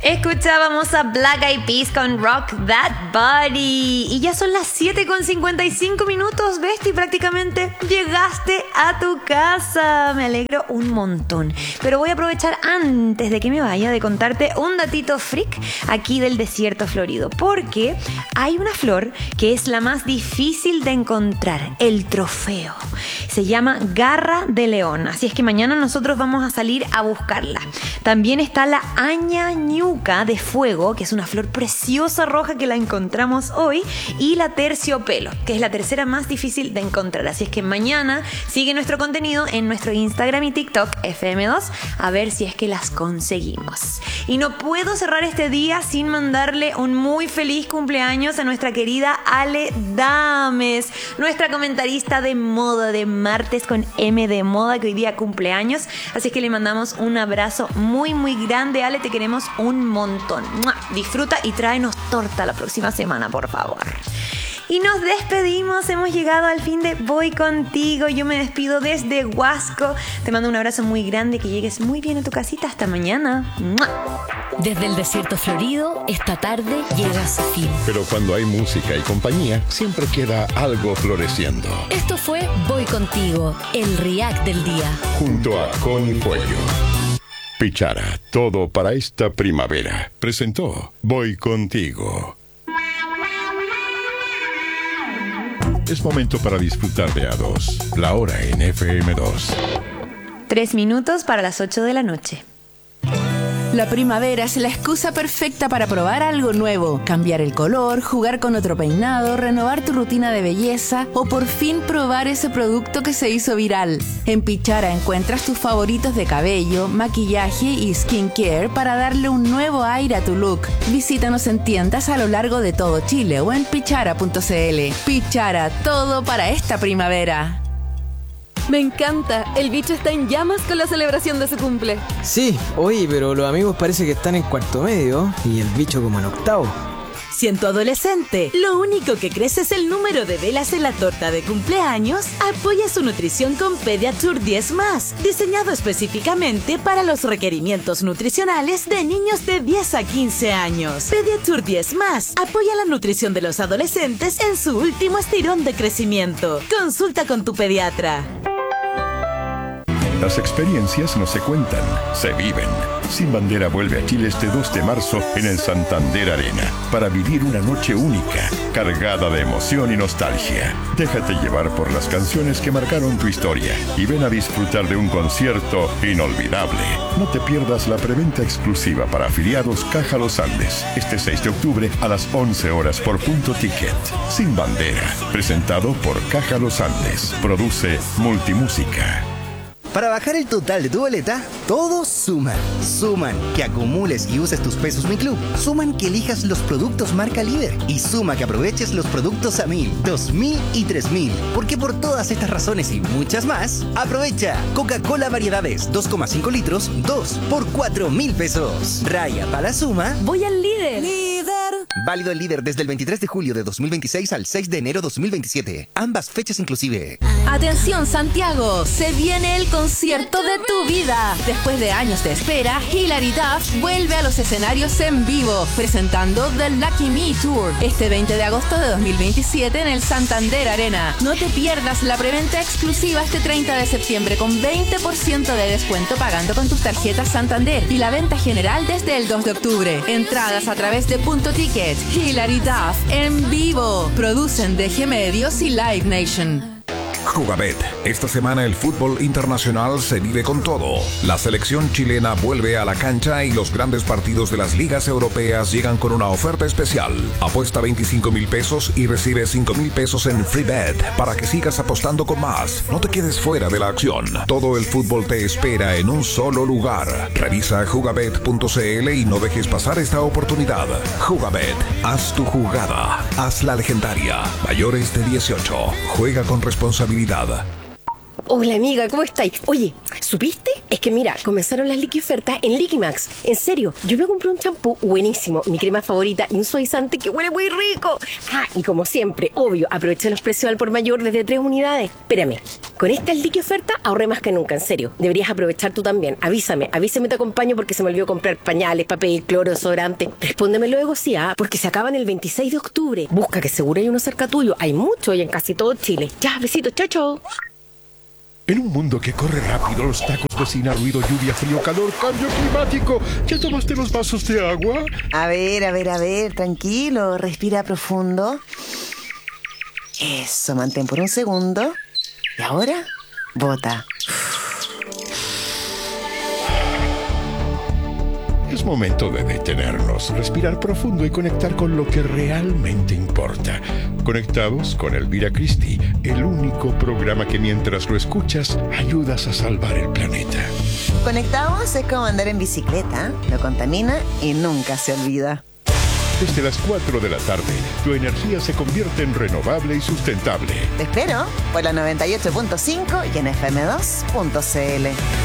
Escuchábamos a Black Eyed Peas con Rock That Body. Y ya son las 7:55 Besti, prácticamente llegaste a tu casa. Me alegro un montón. Pero voy a aprovechar antes de que me vaya de contarte un datito freak aquí del desierto florido. Porque hay una flor que es la más difícil de encontrar, el trofeo. Se llama garra de león. Así es que mañana nosotros vamos a salir a buscarla. También está la añañuca de fuego, que es una flor preciosa roja que la encontramos hoy, y la terciopelo, que es la tercera más difícil de encontrar. Así es que mañana sigue nuestro contenido en nuestro Instagram y TikTok FM2 a ver si es que las conseguimos. Y no puedo cerrar este día sin mandarle un muy feliz cumpleaños a nuestra querida Ale Dames, nuestra comentarista de moda de Martes con M de Moda, que hoy día cumpleaños. Así es que le mandamos un abrazo muy grande. Ale, te queremos un montón. ¡Mua! Disfruta y tráenos torta la próxima semana, por favor. Y nos despedimos, hemos llegado al fin de Voy Contigo. Yo me despido desde Huasco. Te mando un abrazo muy grande, que llegues muy bien a tu casita. Hasta mañana. ¡Mua! Desde el desierto florido, esta tarde llega a su fin. Pero cuando hay música y compañía, siempre queda algo floreciendo. Esto fue Voy Contigo, el React del día. Junto a Connie Fuello. Pichara, todo para esta primavera. Presentó Voy Contigo. Es momento para disfrutar de A2. La hora en FM2. 3 minutos para las 8 de la noche. La primavera es la excusa perfecta para probar algo nuevo, cambiar el color, jugar con otro peinado, renovar tu rutina de belleza o por fin probar ese producto que se hizo viral. En Pichara encuentras tus favoritos de cabello, maquillaje y skincare para darle un nuevo aire a tu look. Visítanos en tiendas a lo largo de todo Chile o en pichara.cl. Pichara, todo para esta primavera. Me encanta, el bicho está en llamas con la celebración de su cumple. Sí, oye, pero los amigos parece que están en cuarto medio y el bicho como en octavo. Siendo adolescente, lo único que crece es el número de velas en la torta de cumpleaños. Apoya su nutrición con Pediatur 10+, diseñado específicamente para los requerimientos nutricionales de niños de 10 a 15 años. Pediatur 10+, apoya la nutrición de los adolescentes en su último estirón de crecimiento. Consulta con tu pediatra. Las experiencias no se cuentan, se viven. Sin Bandera vuelve a Chile este 2 de marzo en el Santander Arena para vivir una noche única, cargada de emoción y nostalgia. Déjate llevar por las canciones que marcaron tu historia y ven a disfrutar de un concierto inolvidable. No te pierdas la preventa exclusiva para afiliados Caja Los Andes este 6 de octubre a las 11 horas por Punto Ticket. Sin Bandera, presentado por Caja Los Andes. Produce Multimúsica. Para bajar el total de tu boleta, todos suman. Suman que acumules y uses tus pesos Mi Club. Suman que elijas los productos marca líder. Y suma que aproveches los productos a 1.000, 2.000 y 3.000. Porque por todas estas razones y muchas más, aprovecha Coca-Cola Variedades 2,5 litros, 2 por 4.000 pesos. Raya para la suma. Voy al líder. ¡Líder! Válido el líder desde el 23 de julio de 2026 al 6 de enero 2027. Ambas fechas inclusive. Atención Santiago, se viene el concierto de tu vida. Después de años de espera, Hilary Duff vuelve a los escenarios en vivo, presentando The Lucky Me Tour este 20 de agosto de 2027 en el Santander Arena. No te pierdas la preventa exclusiva este 30 de septiembre con 20% de descuento pagando con tus tarjetas Santander y la venta general desde el 2 de octubre. Entradas a través de Punto Ticket. Hilary Duff en vivo. Producen DG Medios y Live Nation. Jugabet. Esta semana el fútbol internacional se vive con todo. La selección chilena vuelve a la cancha y los grandes partidos de las ligas europeas llegan con una oferta especial. Apuesta 25,000 pesos y recibe 5,000 pesos en free bet para que sigas apostando con más. No te quedes fuera de la acción. Todo el fútbol te espera en un solo lugar. Revisa jugabet.cl y no dejes pasar esta oportunidad. Jugabet. Haz tu jugada. Haz la legendaria. Mayores de 18. Juega con responsabilidad. Hola amiga, ¿cómo estáis? Oye, ¿supiste? Es que mira, comenzaron las liquiofertas en Liquimax. En serio, yo me compré un champú buenísimo, mi crema favorita y un suavizante que huele muy rico. Y como siempre, obvio, aproveché los precios al por mayor desde 3 unidades. Espérame, con esta liquioferta ahorré más que nunca, en serio. Deberías aprovechar tú también. Avísame te acompaño porque se me olvidó comprar pañales, papel, cloro, desodorante. Respóndeme luego porque se acaban el 26 de octubre. Busca que seguro hay uno cerca tuyo. Hay mucho y en casi todo Chile. Ya, besitos, chao, chao. En un mundo que corre rápido, los tacos, bocina, ruido, lluvia, frío, calor, cambio climático. ¿Ya tomaste los vasos de agua? A ver, tranquilo, respira profundo. Eso, mantén por un segundo. Y ahora, bota. Es momento de detenernos, respirar profundo y conectar con lo que realmente importa. Conectados con Elvira Christie, el único programa que mientras lo escuchas, ayudas a salvar el planeta. Conectados es como andar en bicicleta, no contamina y nunca se olvida. Desde las 4 de la tarde, tu energía se convierte en renovable y sustentable. Te espero por la 98.5 y en fm2.cl.